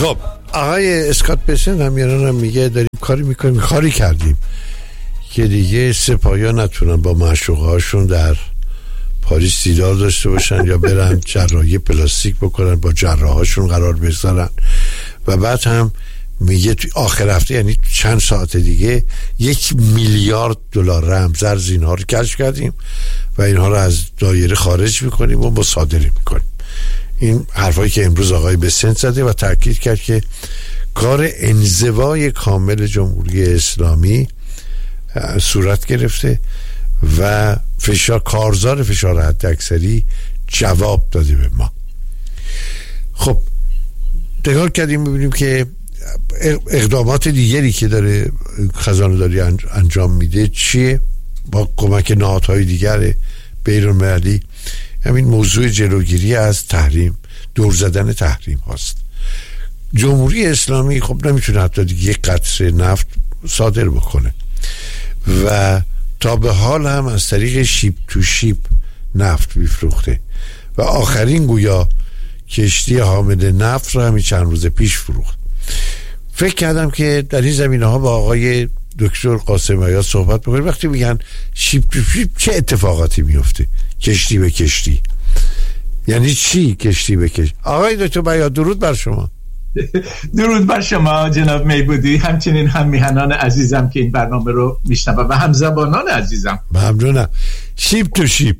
خب آقای اسکات بسن هم میگه داریم کاری میکنیم، کاری کردیم که دیگه سپاهیا نتونن با معشوقه هاشون در پاریس دیدار داشته باشن یا برن جراحی پلاستیک بکنن، با جراحاشون قرار بذارن. و بعد هم میگه توی آخر هفته، یعنی چند ساعت دیگه، 1 میلیارد دلار رمزارز اینها رو کشف کردیم و اینها رو از دایره خارج میکنیم و مصادره میکنیم. این حرفایی که امروز آقای بسنت زده و تاکید کرد که کار انزوای کامل جمهوری اسلامی صورت گرفته و کارزار فشار حداکثری جواب داده به ما. خب نگاه کردیم میبینیم که اقدامات دیگری که داره خزانه داری انجام میده چیه؟ با کمک نهادهای دیگر بین‌المللی همین موضوع جلوگیری از تحریم، دور زدن تحریم هاست. جمهوری اسلامی خب نمیتونه حتی دیگه یک قطره نفت صادر بکنه و تا به حال هم از طریق شیپ تو شیپ نفت میفروخته و آخرین گویا کشتی حامل نفت رو همین چند روز پیش فروخت. فکر کردم که در این زمینه ها با آقای دکتر قاسم عیاض صحبت بکنیم. وقتی میگن شیپ تو شیپ چه اتفاقاتی میفته؟ کشتی به کشتی یعنی چی؟ کشتی به کشتی. آقای دکتر عیاض درود بر شما. درود بر شما جناب میبودی، همچنین هم میهنان عزیزم که این برنامه رو میشنون و هم زبانان عزیزم. ممنونم. شیپ تو شیپ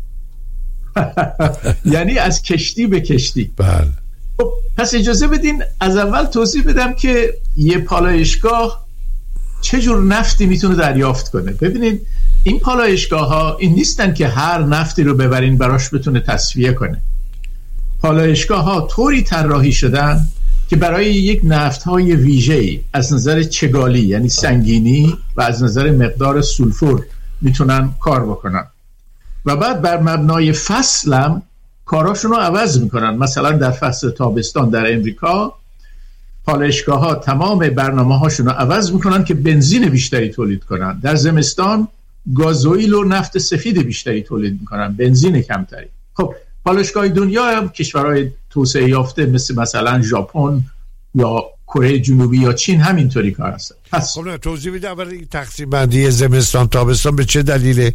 یعنی از کشتی به کشتی. بله. خب پس اجازه بدین از اول توضیح بدم که یه پالایشگاه چه جور نفتی میتونه دریافت کنه. ببینین این پالایشگاه ها این نیستن که هر نفتی رو ببرین براش بتونه تصفیه کنه. پالایشگاه ها طوری طراحی شدن که برای یک نفت های ویژه‌ای از نظر چگالی یعنی سنگینی و از نظر مقدار سولفور میتونن کار بکنن و بعد بر مبنای فصلم کاراشون رو عوض میکنن. مثلا در فصل تابستان در امریکا پالایشگاه ها تمام برنامه هاشون رو عوض میکنن که بنزین بیشتری تولید کنن. در زمستان گازوئیل و نفت سفید بیشتری تولید میکنن، بنزین کمتری. خب پالایشگاه دنیا هم کشورهای توسعه یافته مثلا ژاپن یا کره جنوبی یا چین همینطوری کار هست. پس خب توضیح بده برای تقسیم بندی زمستان تابستان به چه دلیله؟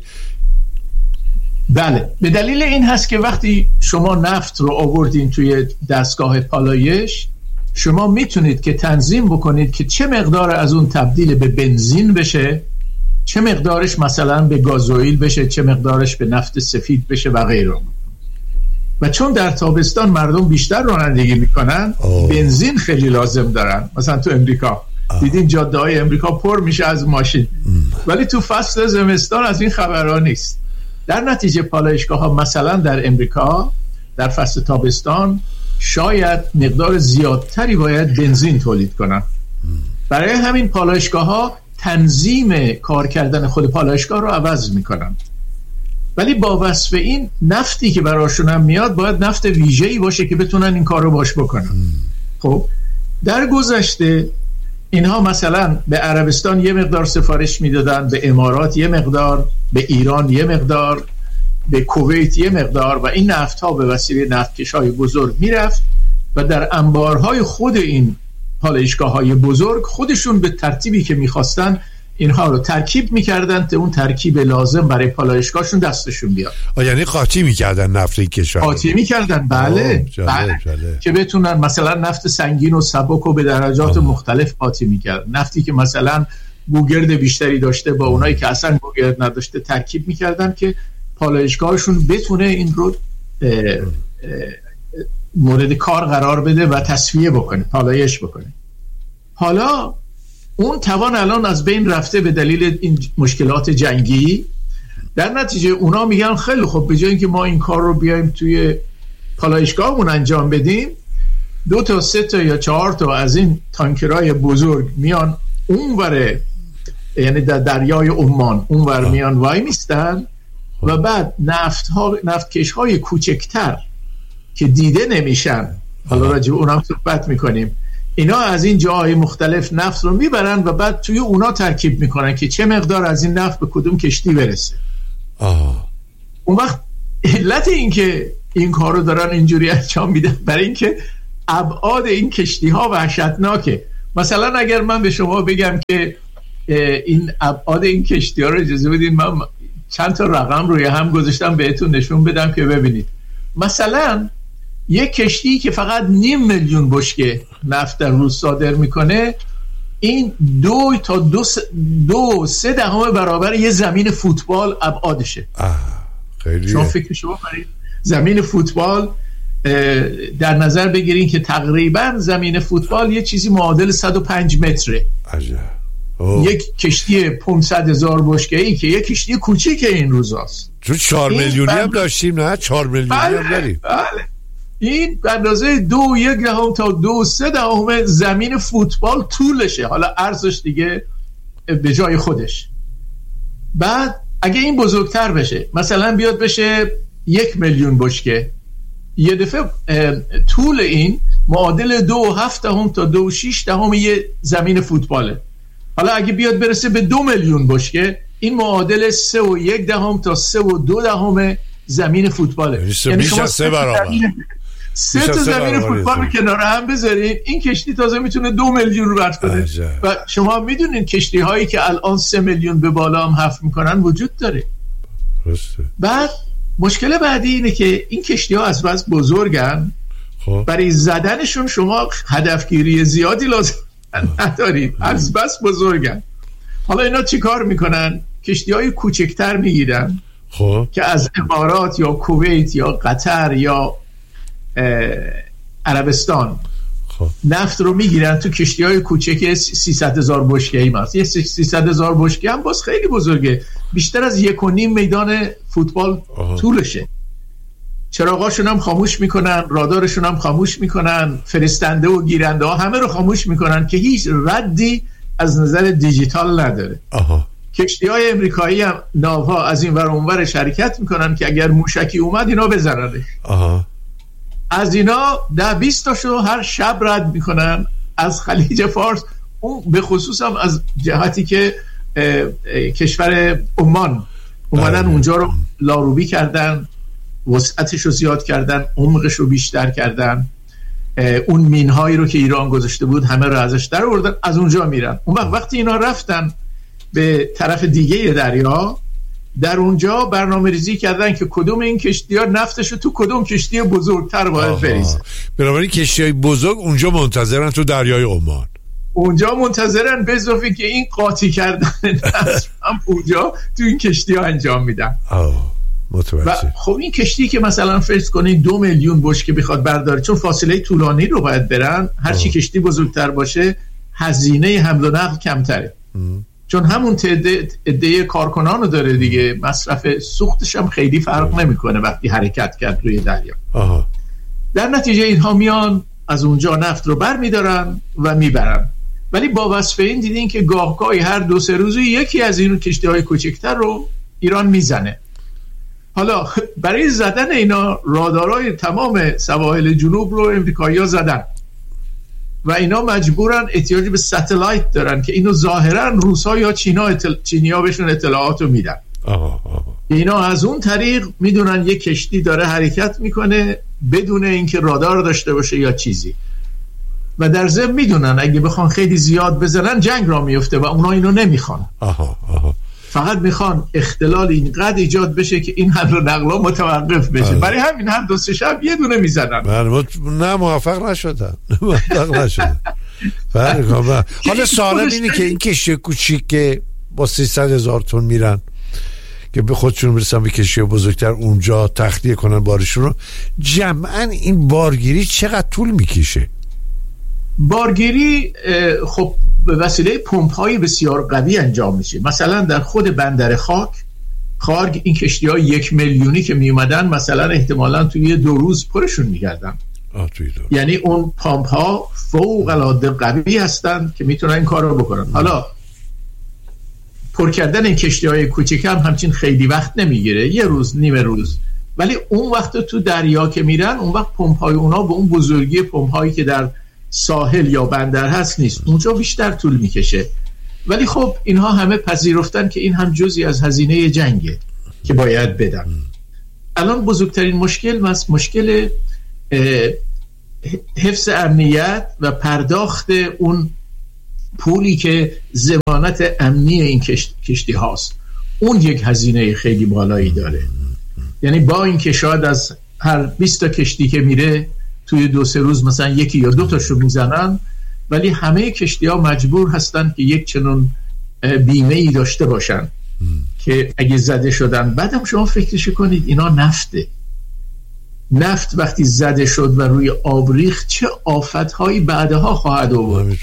بله، به دلیل این هست که وقتی شما نفت رو آوردین توی دستگاه پالایش، شما میتونید که تنظیم بکنید که چه مقدار از اون تبدیل به بنزین بشه، چه مقدارش مثلا به گازوئیل بشه، چه مقدارش به نفت سفید بشه و غیره. و چون در تابستان مردم بیشتر رانندگی میکنن بنزین خیلی لازم دارن. مثلا تو امریکا دیدین جاده های امریکا پر میشه از ماشین، ولی تو فصل زمستان از این خبرها نیست. در نتیجه پالایشگاه ها مثلا در امریکا در فصل تابستان شاید مقدار زیادتری باید بنزین تولید کنن. برای همین پالایشگاه ها تنظیم کار کردن خود پالایشگاه رو عوض میکنن، ولی با وصف این نفتی که براشون هم میاد باید نفت ویژه‌ای باشه که بتونن این کار رو باش بکنن. خب در گذشته اینها مثلا به عربستان یه مقدار سفارش میدادن، به امارات یه مقدار، به ایران یه مقدار، به کویت یه مقدار و این نفت ها به وسیله نفتکش‌های بزرگ میرفت و در انبارهای خود این پالایشگاه‌های بزرگ خودشون به ترتیبی که میخواستن اینها رو ترکیب میکردن تا اون ترکیب لازم برای پالایشگاهشون دستشون بیاد. یعنی قاطی میکردن نفت این کشور، قاطی میکردن. بله بله که بتونن مثلا نفت سنگین و سبک رو به درجات مختلف قاطی میکردن. نفتی که مثلا گوگرد بیشتری داشته با اونایی که اصلا گوگرد نداشته ترکیب میکردن که پالایشگاهشون بتونه این رو مورد کار قرار بده و تصفیه بکنه، پالایش بکنه. حالا اون توان الان از بین رفته به دلیل این مشکلات جنگی. در نتیجه اونا میگن خیلی خب به جای اینکه ما این کار رو بیایم توی پالایشگاهمون انجام بدیم، 2 تا 3 تا یا 4 تا از این تانکرهای بزرگ میان اونوره، یعنی در دریای عمان اونور میان وای میستن و بعد نفتکش‌های کوچکتر که دیده نمیشن، حالا راجع به اونم صحبت میکنیم، اینا از این جاهای مختلف نفت رو میبرن و بعد توی اونا ترکیب میکنن که چه مقدار از این نفت به کدوم کشتی برسه. اون وقت علت این که این کار رو دارن اینجوری انجام میدن برای اینکه ابعاد این کشتی ها وحشتناکه. مثلا اگر من به شما بگم که این ابعاد این کشتی ها رو اجازه بدین من چند تا رقم روی هم گذاشتم بهتون نشون بدم که ببینید. مثلا یک کشتی که فقط 500,000 بشکه نفت در روز صادر میکنه، این 2 تا 2.3 برابر یه زمین فوتبال ابعادشه. خیلی شما فکر شما برید زمین فوتبال در نظر بگیرین که تقریبا زمین فوتبال یه چیزی معادل 105 متره. عجب. یک کشتی 500,000 بشکه‌ای که یک کشتی کوچیک این روزاست. تو 4 میلیونی هم داشتیم، نه 4 میلیونی هم داریم. بله. این به اندازه 2.1 تا 2.3 زمین فوتبال طولشه، حالا عرضش دیگه به جای خودش. بعد اگه این بزرگتر بشه، مثلا بیاد بشه 1,000,000 بشکه، یه دفعه طول این معادل 2.7 تا 2.6 یه زمین فوتباله. حالا اگه بیاد برسه به 2,000,000 بشکه، این معادل 3.1 تا 3.2 زمین فوتباله. یعنی شما 3 برابر 3 تا زمین فوتبال رو کنار هم بذارین، این کشتی تازه میتونه 2,000,000 رو رد کنه. و شما میدونین کشتی هایی که الان 3 میلیون به بالا هم حفر میکنن وجود داره. بعد مشکل بعدی اینه که این کشتی ها از بس بزرگن، برای زدنشون شما هدفگیری زیادی لازم ندارید، از بس بزرگن. حالا اینا چی کار میکنن؟ کشتی های کوچکتر میگیرن که از امارات یا کویت یا قطر یا عربستان نفت رو میگیرن تو کشتی های کوچک 300,000 بشکه‌ای ماست. یه 300,000 بشکه هم باز خیلی بزرگه، بیشتر از 1.5 میدان فوتبال طولشه. چراغاشون هم خاموش میکنن، رادارشون هم خاموش میکنن، فرستنده و گیرنده ها همه رو خاموش میکنن که هیچ ردی از نظر دیجیتال نداره. کشتی های امریکایی هم ناوها از این ور اون ور شرکت میکنن که اگر موشکی اومد اینا بزننش. از اینا 10-20 تاشو هر شب رد میکنن از خلیج فارس، اون به خصوص هم از جهتی که کشور عمان اومدن اونجا رو لاروبی کردن، وسعتش رو زیاد کردن، عمقش رو بیشتر کردن، اون مینهایی رو که ایران گذاشته بود همه رو ازش در آوردن، از اونجا میرن. اون وقتی اینا رفتن به طرف دیگه دریا، در اونجا برنامه ریزی کردن که کدوم این کشتی ها نفتش رو تو کدوم کشتی بزرگتر باید بریزن. بنابراین کشتی های بزرگ اونجا منتظرن تو دریای عمان، اونجا منتظرن، به اضافه که این قاطی کردن نفت هم اونجا تو این کشتی ها انجام میدن. و خب این کشتی که مثلا فرض کنید 2 میلیون بشکه بخواد برداره، چون فاصله طولانی رو باید برن، هرچی کشتی بزرگتر باشه هزینه حمل و نقل کمتره، چون همون عده کارکنان رو داره دیگه، مصرف سوختش هم خیلی فرق نمیکنه وقتی حرکت کرد روی دریا. در نتیجه اینها میان از اونجا نفت رو بر میدارن و میبرن. ولی با وصف این دیدین که گاهگاهی هر 2-3 روزی یکی از این کشتی های کوچکتر رو ایران میزنه. حالا برای زدن اینا رادارهای تمام سواحل جنوب رو امریکایی‌ها زدن و اینا مجبورن احتیاج به ستلایت دارن که اینو ظاهرا روس‌ها یا چینی‌ها بهشون اطلاعات رو میدن. اینا از اون طریق میدونن یک کشتی داره حرکت میکنه بدون اینکه رادار داشته باشه یا چیزی، و در ضمن میدونن اگه بخوان خیلی زیاد بزنن جنگ را میفته و اونا اینو نمیخوان. فقط میخوان اختلال اینقدر ایجاد بشه که این حمل و نقل متوقف بشه. برای همین هر 2-3 شب یه دونه میزنن. نه موفق نشدن. حالا سوالم اینه که این کشتی کوچیک که با 300,000 تن میرن که به خودشون برسن به کشتی بزرگتر اونجا تخلیه کنن بارشون رو، جمعاً این بارگیری چقدر طول میکشه؟ بارگیری خب به وسیله پمپ‌های بسیار قوی انجام میشه. مثلا در خود بندر خارگ این کشتی‌های 1 میلیونی که میومدن مثلا احتمالاً توی 2 روز پرشون میگردن. یعنی اون پمپ‌ها فوق‌العاده قوی هستن که میتونن این کار رو بکنن. حالا پر کردن این کشتی‌های کوچیک هم همچین خیلی وقت نمیگیره، 1 روز نیمه روز. ولی اون وقت تو دریا که میرن، اون وقت پمپ‌های اونا به اون بزرگی پمپ‌هایی که در ساحل یا بندر هست نیست، اونجا بیشتر طول میکشه. ولی خب اینها همه پذیرفتن که این هم جزئی از هزینه جنگه که باید بدن. الان بزرگترین مشکل مشکل حفظ امنیت و پرداخت اون پولی که ضمانت امنی این کشتی هاست، اون یک هزینه خیلی بالایی داره. یعنی با اینکه شاید از هر 20 تا کشتی که میره توی 2-3 روز مثلا 1 یا 2 تاشو میزنن، ولی همه کشتی ها مجبور هستن که یک چنون بیمه ای داشته باشن که اگه زده شدن. بعدم شما فکرش کنید اینا نفت وقتی زده شد و روی آب ریخت چه آفت‌هایی بعدها خواهد آورد.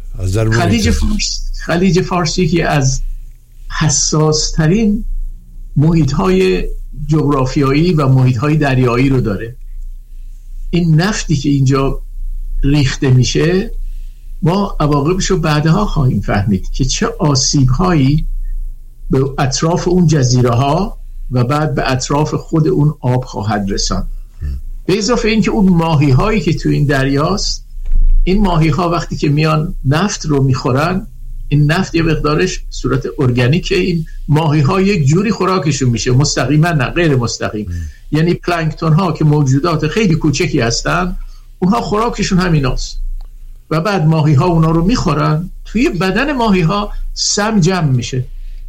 خلیج فارسی که از حساس ترین محیط‌های جغرافیایی و محیط‌های دریایی رو داره. این نفتی که اینجا ریخته میشه ما عواقبش رو بعدها خواهیم فهمید که چه آسیب‌هایی به اطراف اون جزیره ها و بعد به اطراف خود اون آب خواهد رساند. به اضافه این که اون ماهی هایی که تو این دریاست، این ماهی ها وقتی که میان نفت رو میخورن، این نفت یه مقدارش صورت ارگانیکه، این ماهی ها یک جوری خوراکشون میشه، مستقیما نه غیر مستقیم. یعنی پلانکتون ها که موجودات خیلی کوچکی هستن، اونها خوراکشون همیناست و بعد ماهی ها اونا رو میخورن، توی بدن ماهی ها سم جمع میشه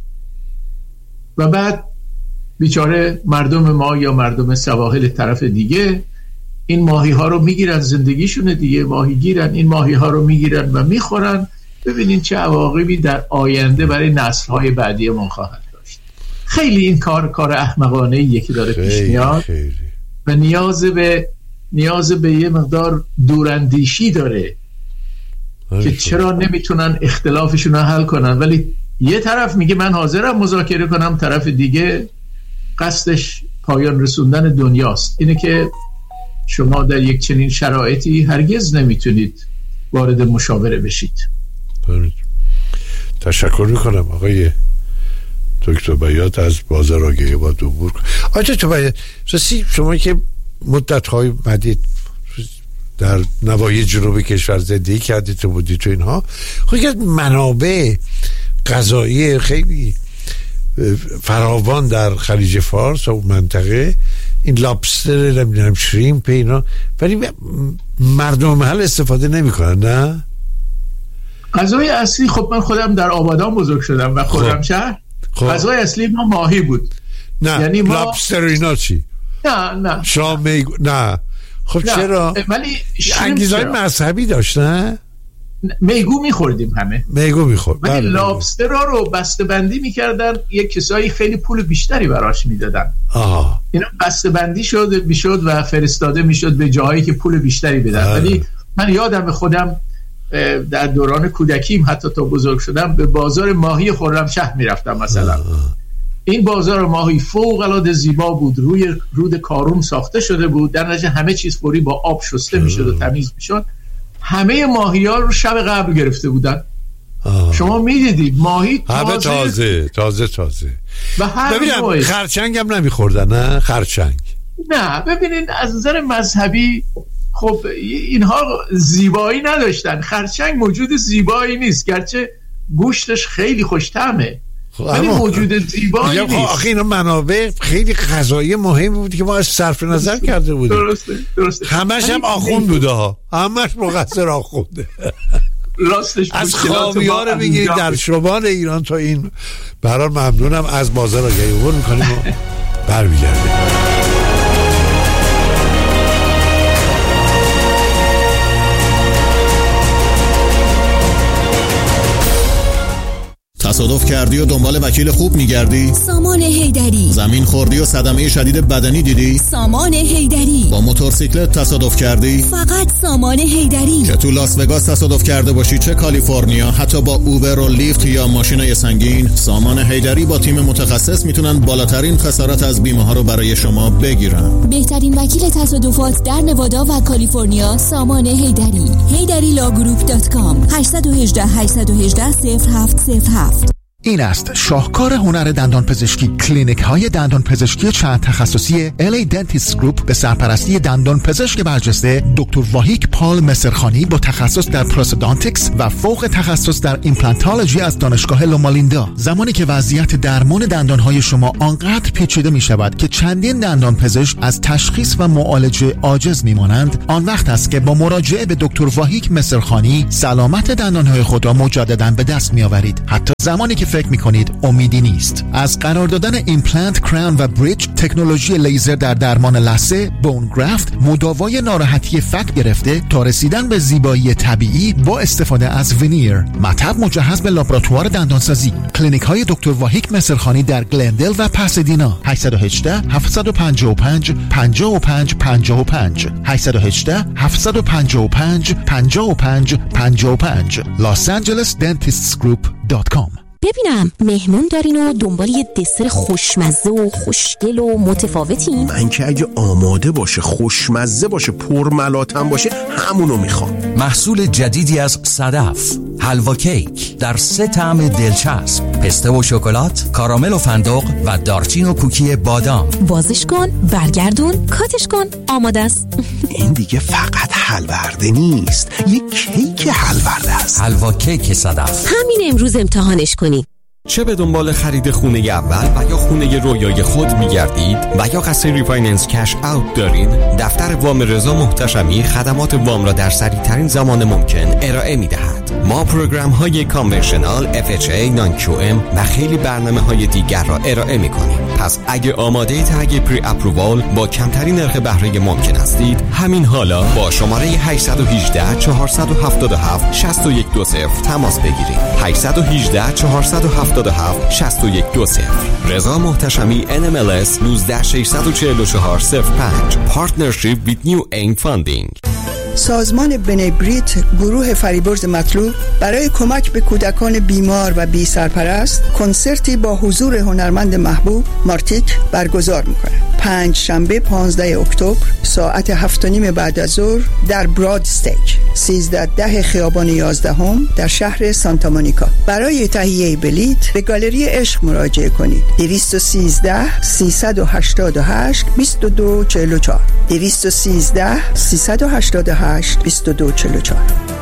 و بعد بیچاره مردم ما یا مردم سواحل طرف دیگه این ماهی ها رو میگیرن، زندگیشونه دیگه، ماهی گیرن، این ماهی ها رو میگیرن و میخورن. ببینین چه عواقبی در آینده برای نسل های بعدی ما خواهد داشت. خیلی این کار احمقانه یکی داره پیش میاد و نیاز به یه مقدار دوراندیشی داره که چرا نمیتونن اختلافشون رو حل کنن. ولی یه طرف میگه من حاضرم مذاکره کنم، طرف دیگه قصدش پایان رسوندن دنیاست. اینه که شما در یک چنین شرایطی هرگز نمیتونید وارد مشاوره بشید. تشکر میکنم آقای دکتر بیات از بازار آگهی با عبور. آقای دکتر بیات، شما که مدت‌های مدید در نواحی جنوبی کشور زندگی کردید و بودید تو اینها، خب یک منابع غذایی خیلی فراوان در خلیج فارس و منطقه، این لابستر، نمیدونم شریمپ اینا، ولی مردم محل استفاده نمیکنن. نه غذای اصلی، خب من خودم در آبادان بزرگ شدم و خرمشهر، غذای اصلی ما ماهی بود. نه یعنی ما لابستر اینا چی؟ نه شام نه. خب نه. چرا؟ ولی انگیزهای مذهبی داشت. نه میگو میخوردیم، همه میگو میخورد، ولی لابستر رو بسته بندی میکردن، یک کسایی خیلی پول بیشتری براش میدادن. اینا بسته بندی میشد و فرستاده میشد به جاهایی که پول بیشتری بدن. ولی من یادم خودم در دوران کودکیم حتی تا بزرگ شدم به بازار ماهی خرمشهر میرفتم مثلا. این بازار ماهی فوق العاده زیبا بود، روی رود کارون ساخته شده بود، در نتیجه همه چیز فوری با آب شسته میشد و تمیز میشد. همه ماهی‌ها رو شب قبل گرفته بودن. شما میدیدید ماهی تازه و هر خرچنگ هم نمیخوردن. نه خرچنگ نه. ببینید از نظر مذهبی خب اینها زیبایی نداشتن. خرچنگ موجود زیبایی نیست، گرچه گوشتش خیلی خوش طعمه، ولی موجود زیبایی نیست. آخه اینا منابع خیلی غذایی مهمی بود که ما از صرف نظر کرده بودیم. درسته. همش هم آخوند بوده ها، همش مقصر آخونده. راستش از خاویار رو میگیرید در شمال ایران تا این. برای ممنونم. از بازار آگهی عبور میکنیم و برمیگردیم. تصادف کردی و دنبال وکیل خوب میگردی؟ سامان حیدری. زمین خوردی و صدمه شدید بدنی دیدی؟ سامان حیدری. با موتورسیکلت تصادف کردی؟ فقط سامان حیدری. چه تو لاس وگاس تصادف کرده باشی، چه کالیفرنیا، حتی با اوبر و لیفت یا ماشینای سنگین، سامان حیدری با تیم متخصص میتونن بالاترین خسارت از بیمه ها رو برای شما بگیرن. بهترین وکیل تصادفات در نوادا و کالیفرنیا سامان حیدری. HayDariLawGroup.com 818 818 0707. این است شاهکار هنر دندان پزشکی. کلینیک های دندان پزشکی چند تخصصی LA Dentist Group به سرپرستی دندان پزشک برجسته دکتر واهیک پال مصرخانی با تخصص در پروستودانتیکس و فوق تخصص در ایمپلانتولوژی از دانشگاه لومالیندا. زمانی که وضعیت درمان دندان های شما آنقدر پیچیده می شود که چندین دندان پزشک از تشخیص و معالجه عاجز می مانند، آن وقت است که با مراجعه به دکتر واهیک مصرخانی سلامت دندان های خود را مجددا به دست می آورید، حتی زمانی که فکر می کنید امیدی نیست. از قرار دادن ایمپلنت، کراون و بریج، تکنولوژی لیزر در درمان لثه، بون گرافت، مداوای ناراحتی فک گرفته تا رسیدن به زیبایی طبیعی با استفاده از ونیر، مطب مجهز به لابراتوار دندانسازی. کلینیک های دکتر واهیک مصرخانی در گلندل و پاسادینا. 818 755 55 55 818 755 55 55 losangelesdentistsgroup.com. ببینم مهمون دارین و دنبال یه دسر خوشمزه و خوشگل و متفاوتین؟ من که اگه آماده باشه، خوشمزه باشه، پرملاتم باشه، همونو میخوام. محصول جدیدی از صدف، حلوا کیک در 3 طعم دلچسب: پسته و شکلات، کارامل و فندق و دارچین و کوکی بادام. بازش کن، برگردون، کاتش کن، آماده است. این دیگه فقط حلورده نیست، یه کیک حلورده است. حلوا کیک صدف. همین امروز امتحانش کنی. چه به دنبال خرید خونه اول و یا خونه رویای خود می‌گردید و یا قصد ریفایننس کش اوت دارید، دفتر وام رضا محتشمی خدمات وام را در سریع‌ترین زمان ممکن ارائه می‌دهد. ما پروگرام‌های کانونشنال، FHA، نان QM و خیلی برنامه‌های دیگر را ارائه می‌کنیم. پس اگه آماده تگ پری اپرووال با کمترین نرخ بهره ممکن هستید، همین حالا با شماره 818 477 6120 تماس بگیرید. 818 477 6120. رضا محتشمی NMLS 1964405. Partnership with New Aim Funding. سازمان بنبریت گروه فریبرز مطلوب برای کمک به کودکان بیمار و بی سرپرست کنسرتی با حضور هنرمند محبوب مارتیک برگزار میکنه. 5 شنبه 15 اکتبر ساعت 7:30 بعد از ظهر در براد استیج 1310 خیابان 11 در شهر سانتا مونیکا. برای تهیه بلیط به گالری عشق مراجعه کنید. 213 388 2244 213 388 2244.